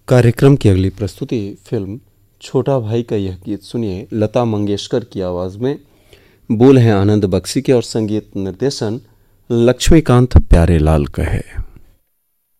कार्यक्रम की अगली प्रस्तुति फिल्म छोटा भाई का यह गीत सुनिए लता मंगेशकर की आवाज़ में। बोल हैं आनंद बख्शी के और संगीत निर्देशन लक्ष्मीकांत प्यारेलाल का है।